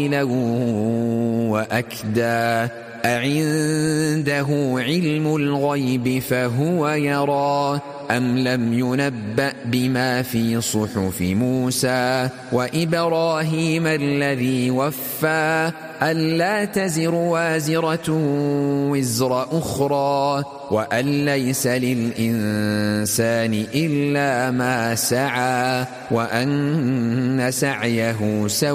وأكدا أعنده علم الغيب فهو يرى أم لم ينبأ بما في صحف موسى وإبراهيم الذي وفى ألا تزر وازرة وزر أخرى وأن ليس للإنسان إلا ما سعى وأن سعيه سوى